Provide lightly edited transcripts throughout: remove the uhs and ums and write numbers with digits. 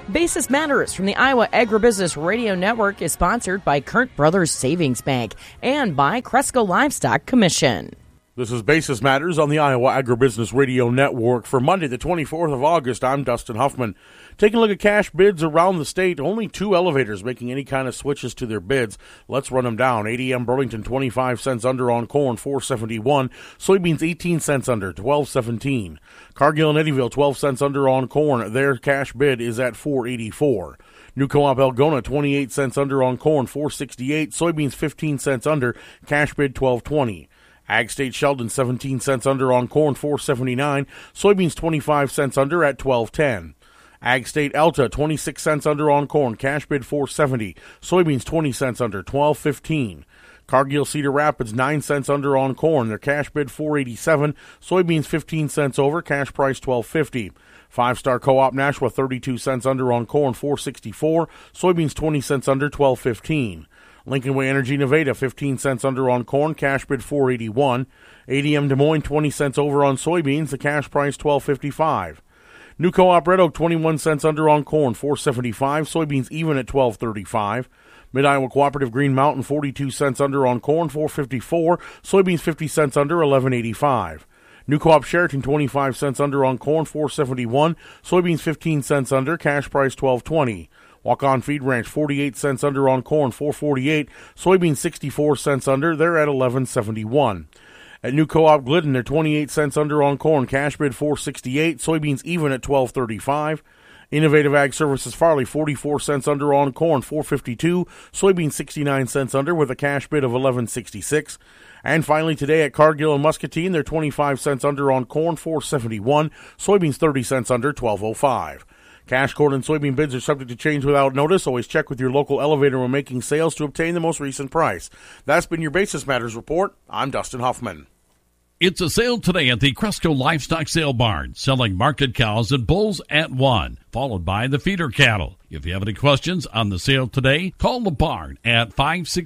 Basis Matters from the Iowa Agribusiness Radio Network is sponsored by Kurt Brothers Savings Bank and by Cresco Livestock Commission. This is Basis Matters on the Iowa Agribusiness Radio Network. For Monday, the 24th of August, I'm Dustin Huffman. Taking a look at cash bids around the state, only two elevators making any kind of switches to their bids. Let's run them down. ADM Burlington, 25 cents under on corn, $4.71. Soybeans, 18 cents under, $12.17. Cargill and Eddyville, 12 cents under on corn. Their cash bid is at $4.84. New Co-op Algona, 28 cents under on corn, $4.68. Soybeans, 15 cents under, cash bid $12.20. Ag State Sheldon, 17 cents under on corn, $4.79. Soybeans, 25 cents under at $12.10. Ag State Alta, 26 cents under on corn, cash bid $4.70. Soybeans, 20 cents under, $12.15. Cargill Cedar Rapids, 9 cents under on corn, their cash bid $4.87. Soybeans, 15 cents over, cash price $12.50. Five Star Co-op Nashua, 32 cents under on corn, $4.64. Soybeans, 20 cents under, $12.15. Lincoln Way Energy Nevada, 15 cents under on corn, cash bid $4.81. ADM Des Moines, 20 cents over on soybeans, the cash price $12.55. New Co-op Red Oak, 21 cents under on corn, $4.75. Soybeans even at $12.35. Mid-Iowa Cooperative Green Mountain, 42 cents under on corn, $4.54. Soybeans, 50 cents under, $11.85. New Co-op Sheraton, 25 cents under on corn, $4.71. Soybeans, 15 cents under, cash price $12.20. Walk-On Feed Ranch, 48 cents under on corn, $4.48. Soybeans, 64 cents under, they're at $11.71. At New Co-op Glidden, they're 28 cents under on corn, cash bid $4.68. Soybeans even at $12.35. Innovative Ag Services Farley, 44 cents under on corn, $4.52. Soybeans, 69 cents under with a cash bid of $11.66. And finally today at Cargill and Muscatine, they're 25 cents under on corn, $4.71. Soybeans, 30 cents under, $12.05. Cash corn and soybean bids are subject to change without notice. Always check with your local elevator when making sales to obtain the most recent price. That's been your Basis Matters Report. I'm Dustin Huffman. It's a sale today at the Cresco Livestock Sale Barn, selling market cows and bulls at 1, followed by the feeder cattle. If you have any questions on the sale today, call the barn at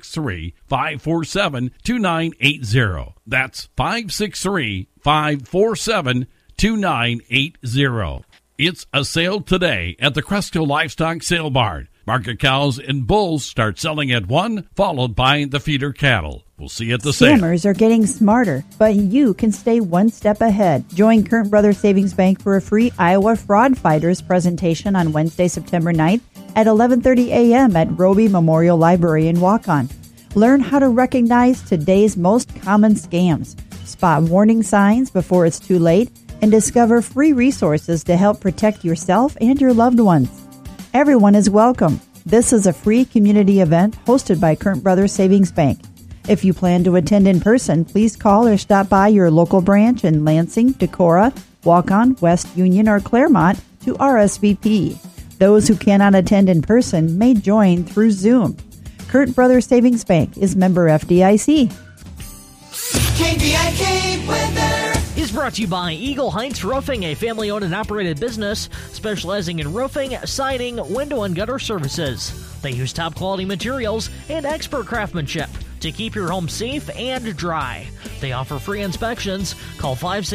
563-547-2980. That's 563-547-2980. It's a sale today at the Cresco Livestock Sale Barn. Market cows and bulls start selling at 1, followed by the feeder cattle. We'll see you at the sale. Scammers are getting smarter, but you can stay one step ahead. Join Kurt Brothers Savings Bank for a free Iowa Fraud Fighters presentation on Wednesday, September 9th at 11:30 a.m. at Roby Memorial Library in Waukon. Learn how to recognize today's most common scams, spot warning signs before it's too late, and discover free resources to help protect yourself and your loved ones. Everyone is welcome. This is a free community event hosted by Kurt Brothers Savings Bank. If you plan to attend in person, please call or stop by your local branch in Lansing, Decorah, Waukon, West Union, or Claremont to RSVP. Those who cannot attend in person may join through Zoom. Kurt Brothers Savings Bank is member FDIC. KVIK weather is brought to you by Eagle Heights Roofing, a family-owned and operated business specializing in roofing, siding, window, and gutter services. They use top-quality materials and expert craftsmanship to keep your home safe and dry. They offer free inspections. Call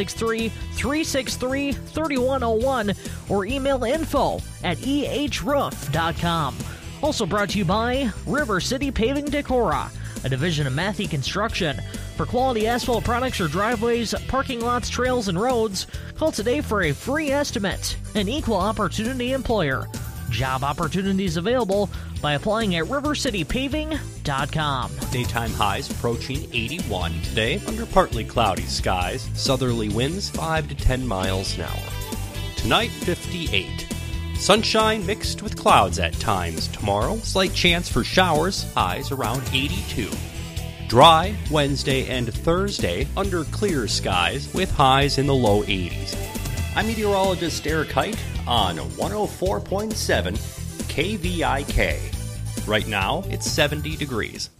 563-363-3101 or email info@ehroof.com. Also brought to you by River City Paving Decorah, a division of Matthey Construction. For quality asphalt products or driveways, parking lots, trails, and roads, call today for a free estimate. An equal opportunity employer. Job opportunities available by applying at rivercitypaving.com. Daytime highs approaching 81 today under partly cloudy skies. Southerly winds 5 to 10 miles an hour. Tonight, 58. Sunshine mixed with clouds at times. Tomorrow, slight chance for showers, highs around 82. Dry Wednesday and Thursday under clear skies with highs in the low 80s. I'm meteorologist Eric Height on 104.7 KVIK. Right now, it's 70 degrees.